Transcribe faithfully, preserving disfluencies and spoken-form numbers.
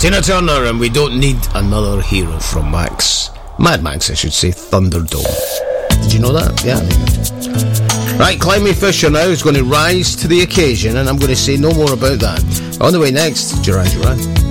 Tina Turner, and we don't need another hero from Max. Mad Max, I should say, Thunderdome. Did you know that? Yeah, there you go. Right, Climby Fisher now is going to rise to the occasion, and I'm going to say no more about that. On the way next, Duran Duran.